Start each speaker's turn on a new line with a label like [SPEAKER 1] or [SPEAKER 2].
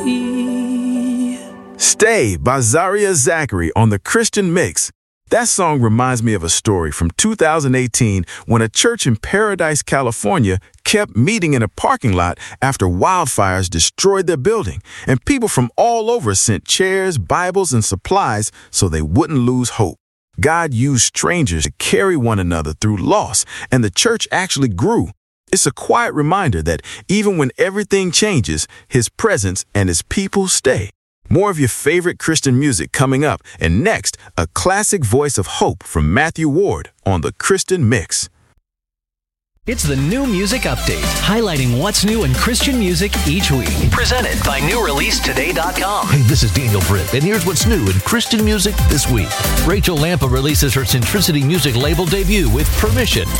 [SPEAKER 1] Stay by Zaria Zachary on the Christian Mix. That song reminds me of a story from 2018 when a church in Paradise, California kept meeting in a parking lot after wildfires destroyed their building, and people from all over sent chairs, Bibles, and supplies so they wouldn't lose hope. God used strangers to carry one another through loss, and the church actually grew. It's a quiet reminder that even when everything changes, His presence and His people stay. More of your favorite Christian music coming up, and next, a classic voice of hope from Matthew Ward on the Christian Mix.
[SPEAKER 2] It's the New Music Update, highlighting what's new in Christian music each week. Presented by NewReleaseToday.com.
[SPEAKER 3] Hey, this is Daniel Britt, and here's what's new in Christian music this week. Rachel Lampa releases her Centricity music label debut with Permission